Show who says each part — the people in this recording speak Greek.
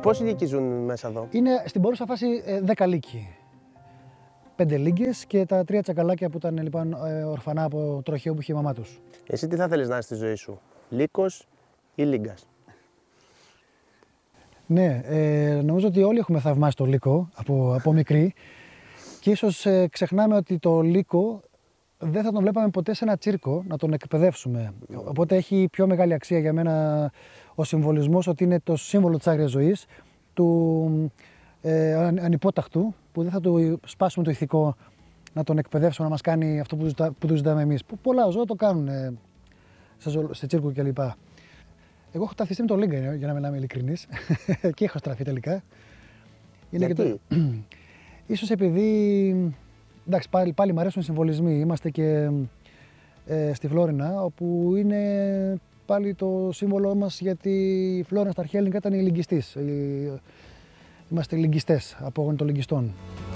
Speaker 1: Πόσοι λύκοι ζουν μέσα εδώ?
Speaker 2: Είναι στην παρούσα φάση 10 λύκοι. 5 λίγκες και τα 3 τσακαλάκια που ήταν λοιπόν ορφανά από τροχαίο που είχε η μαμά τους.
Speaker 1: Εσύ τι θα θέλεις να είσαι στη ζωή σου, λύκος ή λίγκας?
Speaker 2: Ναι, νομίζω ότι όλοι έχουμε θαυμάσει το λύκο από μικροί και ίσως ξεχνάμε ότι το λύκο δεν θα τον βλέπαμε ποτέ σε ένα τσίρκο να τον εκπαιδεύσουμε. Οπότε έχει πιο μεγάλη αξία για μένα ο συμβολισμός ότι είναι το σύμβολο της άγριας ζωής, του ανυπόταχτου, που δεν θα του σπάσουμε το ηθικό να τον εκπαιδεύσουμε να μας κάνει αυτό που του ζητάμε εμείς. Που πολλά ζώα το κάνουν σε τσίρκο κλπ. Εγώ έχω ταυτιστεί με τον Λίγκα, για να μιλάμε ειλικρινείς, και έχω στραφεί τελικά.
Speaker 1: Γιατί?
Speaker 2: Και ίσως επειδή, εντάξει, πάλι μου αρέσουν οι συμβολισμοί. Είμαστε και στη Φλόρινα, όπου είναι πάλι το σύμβολό μας, γιατί η Φλόρινα στα αρχαία ελληνικά ήταν η λυγκιστής. Είμαστε λυγκιστές, απόγονοι των λυγκιστών.